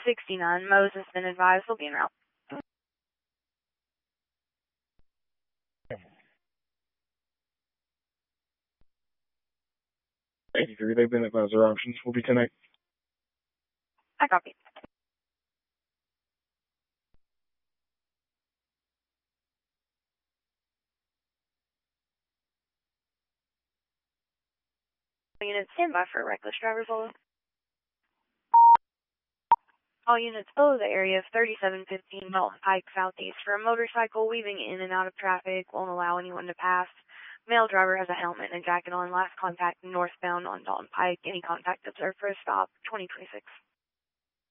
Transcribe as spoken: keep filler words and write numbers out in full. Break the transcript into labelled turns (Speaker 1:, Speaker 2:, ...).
Speaker 1: sixty-nine, Moses been advised will be en route.
Speaker 2: eighty-three, they've been advised their options will be ten eight.
Speaker 1: I copy. Units stand by for a reckless driver follow. All units follow the area of thirty-seven fifteen Dalton Pike southeast for a motorcycle weaving in and out of traffic. Won't allow anyone to pass. Male driver has a helmet and a jacket on. Last contact northbound on Dalton Pike. Any contact observed for a stop. twenty twenty-six.